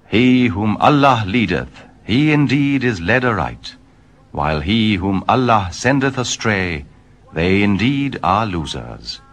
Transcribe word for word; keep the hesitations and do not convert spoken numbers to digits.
He whom Allah leadeth, he indeed is led aright, while he whom Allah sendeth astray, they indeed are losers.